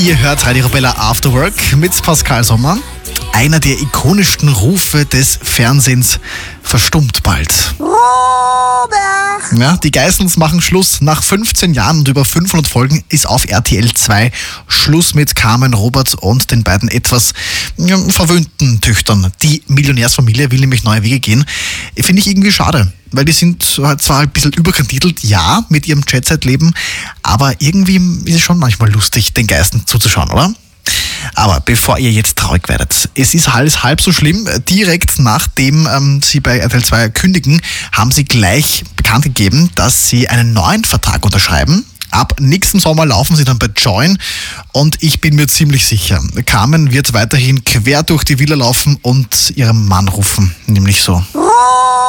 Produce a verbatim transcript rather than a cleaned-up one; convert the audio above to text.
Ihr hört Radio Arabella After Work mit Pascal Sommer. Einer der ikonischsten Rufe des Fernsehens verstummt bald. Robert! Ja, die Geissens machen Schluss. Nach fünfzehn Jahren und über fünfhundert Folgen ist auf R T L zwei Schluss mit Carmen, Robert und den beiden etwas ja, verwöhnten Töchtern. Die Millionärsfamilie will nämlich neue Wege gehen. Finde ich irgendwie schade, weil die sind zwar ein bisschen überkandidelt, ja, mit ihrem Jet-Set-Leben, aber irgendwie ist es schon manchmal lustig, den Geistern zuzuschauen, oder? Aber bevor ihr jetzt traurig werdet, es ist alles halb so schlimm. Direkt nachdem ähm, sie bei R T L zwei kündigen, haben sie gleich bekannt gegeben, dass sie einen neuen Vertrag unterschreiben. Ab nächsten Sommer laufen sie dann bei Join und ich bin mir ziemlich sicher, Carmen wird weiterhin quer durch die Villa laufen und ihrem Mann rufen, nämlich so. Robert!